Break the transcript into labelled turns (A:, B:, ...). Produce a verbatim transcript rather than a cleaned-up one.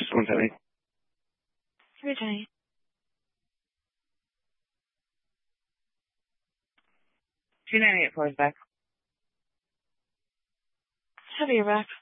A: Just one second.
B: Hey, Jenny.
C: two ninety-eight four is back.
B: Heavy, you're back.